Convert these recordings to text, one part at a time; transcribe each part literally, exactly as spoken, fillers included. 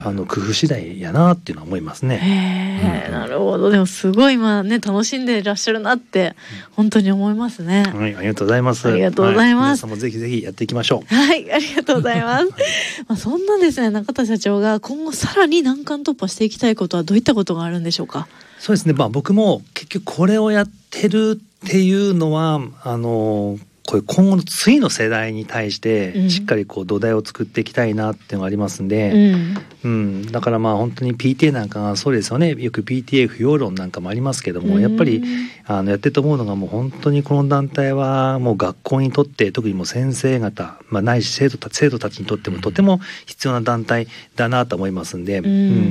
あの工夫次第やなっていうのは思いますね。 へえ、うん、なるほど。でもすごい今ね楽しんでいらっしゃるなって本当に思いますね。 はい、ありがとうございます。 ありがとうございます。はい、 皆さんもぜひぜひやっていきましょう。 はい、ありがとうございます。まあそんなですね、中田社長が今後さらに難関突破していきたいことはどういったことがあるんでしょうか。 そうですね。まあ僕も結局これをやってるっていうのはあの。これ今後の次の世代に対してしっかりこう土台を作っていきたいなっていうのがありますんで、うんうん、だからまあ本当に ピーティーエー なんかがそうですよね。よく ピーティーエー 不要論なんかもありますけども、やっぱりあのやってると思うのがもう本当にこの団体はもう学校にとって特にもう先生方、まあ、ないし生徒た、生徒たちにとってもとても必要な団体だなと思いますんで、うんうん、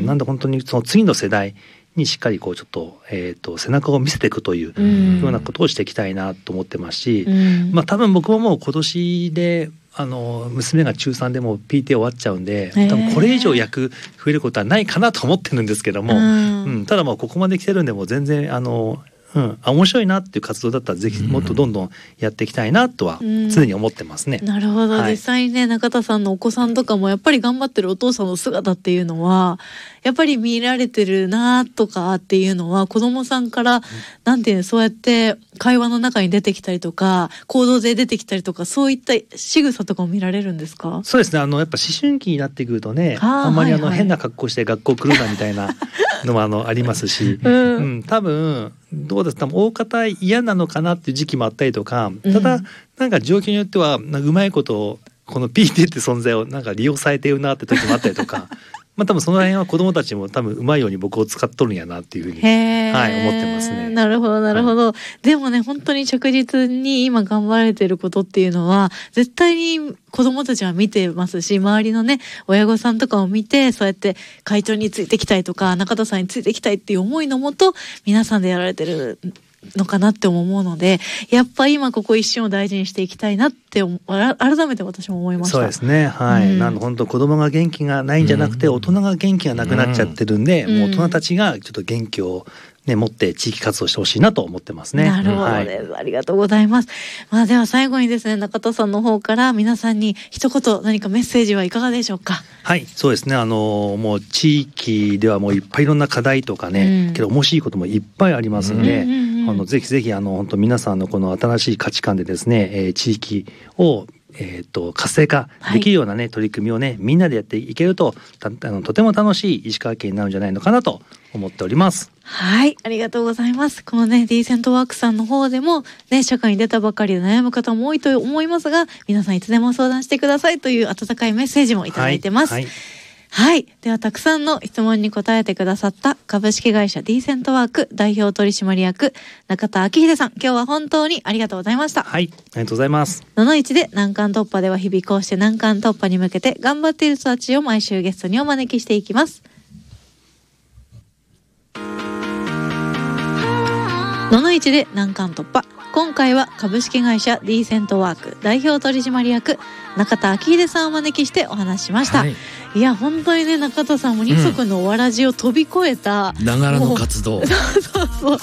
なんで本当にその次の世代にしっかりこうちょっと、えーと、背中を見せていくというようなことをしていきたいなと思ってますし、うん、まあ多分僕ももう今年であの娘が中さんでも ピーティーエー 終わっちゃうんで、多分これ以上役増えることはないかなと思ってるんですけども、うんうん、ただまあここまで来てるんでもう全然あのうん、あ面白いなっていう活動だったらぜひもっとどんどんやっていきたいなとは常に思ってますね。 うん、なるほど、はい、実際にね中田さんのお子さんとかもやっぱり頑張ってるお父さんの姿っていうのはやっぱり見られてるなとかっていうのは子供さんから、うん、なんていうのそうやって会話の中に出てきたりとか行動で出てきたりとかそういった仕草とかも見られるんですか。 そうですね。あのやっぱ思春期になってくるとね、あんまりあの、はいはい、変な格好して学校来るなみたいなのもあのありますし、うんうん、多分どうですか大方嫌なのかなっていう時期もあったりとか、ただ、うん、なんか状況によってはうまいことこの ピーティー って存在をなんか利用されてるなって時もあったりとかまあ多分その辺は子どもたちも多分うまいように僕を使っとるんやなっていうふうに、はい、思ってますね。 なるほどなるほど、はい、でもね本当に着実に今頑張られてることっていうのは絶対に子どもたちは見てますし周りのね親御さんとかを見てそうやって会長についてきたいとか中田さんについてきたいっていう思いのもと皆さんでやられてるのかなって思うのでやっぱ今ここ一瞬を大事にしていきたいなって改めて私も思いました。 そうですね、はい、うん、なんで本当子供が元気がないんじゃなくて、うん、大人が元気がなくなっちゃってるんで、うん、もう大人たちがちょっと元気をね、持って地域活動してほしいなと思ってますね。 なるほどです、はい、ありがとうございます。まあでは最後にですね中田さんの方から皆さんに一言何かメッセージはいかがでしょうか。 はい、そうですね。あのもう地域ではもういっぱいいろんな課題とかね、うん、けど面白いこともいっぱいありますんで、うんうんうん、あのぜひぜひあの本当皆さんのこの新しい価値観でですね、えー、地域をえー、と活性化できるようなね、はい、取り組みをねみんなでやっていけるとたあのとても楽しい石川県になるんじゃないのかなと思っております。 はい、ありがとうございます。このねディーセントワークさんの方でもね社会に出たばかりで悩む方も多いと思いますが皆さんいつでも相談してくださいという温かいメッセージもいただいてます。はいはいはい。では、たくさんの質問に答えてくださった株式会社ディーセントワーク代表取締役中田昭秀さん、今日は本当にありがとうございました。 はい、ありがとうございます。 ののいちで難関突破では日々こうして難関突破に向けて頑張っている人たちを毎週ゲストにお招きしていきます。ののいちで難関突破。今回は株式会社ディーセントワーク代表取締役中田昭秀さんをお招きしてお話ししました。はい、いや本当にね中田さんも二足のわらじを飛び越えたながらの活動、 そうそうそう、はい、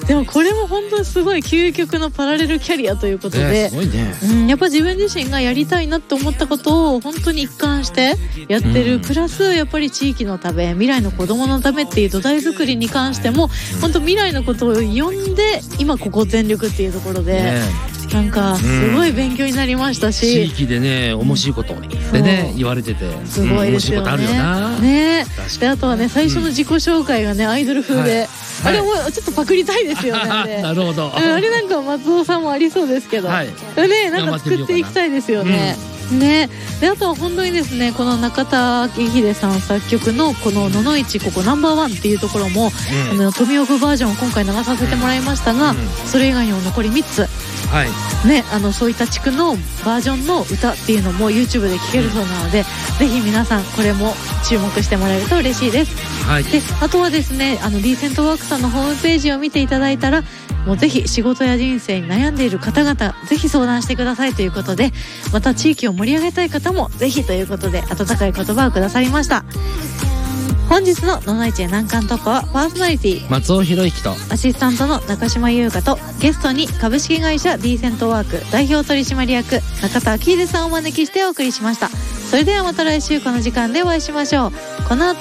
でもこれも本当にすごい究極のパラレルキャリアということで、 えー、すごいね、 うん、やっぱ自分自身がやりたいなって思ったことを本当に一貫してやってる、うん、プラスやっぱり地域のため未来の子どものためっていう土台作りに関しても、うん、本当未来のことを呼んで今ここ全力っていうところで、ね、なんかすごい勉強になりましたし、 うん、地域でね面白いことでね言われててすごいですよね、うん、面白いことあるよな、ね、であとはね最初の自己紹介がね、うん、アイドル風で、はい、あれもちょっとパクりたいですよね、 はい、なるほど、 あれなんか松尾さんもありそうですけど、はい、ね、なんか作っていきたいですよね、うん、ね、であとは本当にですねこの中田昭秀さん作曲のこのののいちここナンバーワンっていうところも、うん、あの富岡バージョンを今回流させてもらいましたが、うん、それ以外にも残りみっつ、はいね、あのそういった地区のバージョンの歌っていうのも YouTube で聴けるそうなので、うん、ぜひ皆さんこれも注目してもらえると嬉しいです、はい、であとはですねあのディーセントワークさんのホームページを見ていただいたらもうぜひ仕事や人生に悩んでいる方々ぜひ相談してくださいということで、また地域を盛り上げたい方もぜひということで温かい言葉をくださりました。本日のののいちへ難関突破はパーソナリティ松尾博之とアシスタントの中島優香とゲストに株式会社ディーセントワーク代表取締役中田昭秀さんをお招きしてお送りしました。それではまた来週この時間でお会いしましょう。 かな